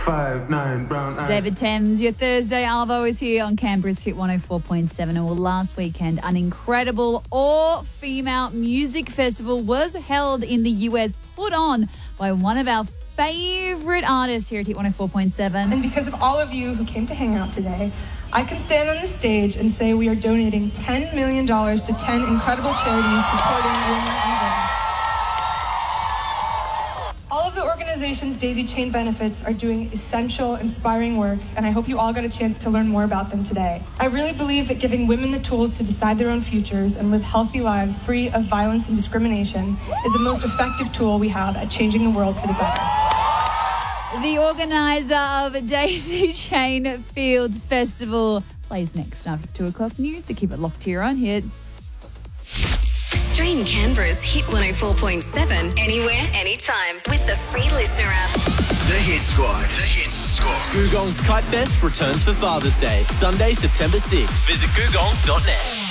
5'9", brown eyes. David Thames, your Thursday Arvo is here on Canberra's Hit 104.7. And well, last weekend, an incredible all-female music festival was held in the US, put on by one of our favourite artists here at Hit 104.7. And because of all of you who came to hang out today, I can stand on the stage and say we are donating $10 million to 10 incredible charities supporting women and girls. All of the organizations Daisy Chain benefits are doing essential, inspiring work, and I hope you all got a chance to learn more about them today. I really believe that giving women the tools to decide their own futures and live healthy lives free of violence and discrimination is the most effective tool we have at changing the world for the better. The organiser of Daisy Chain Fields Festival plays next after the 2 o'clock news, so keep it locked here on Hit. Stream Canberra's Hit 104.7 anywhere, anytime with the free listener app. The Hit Squad. The Hit Squad. Googong's Kite Fest returns for Father's Day, Sunday, September 6th. Visit googong.net.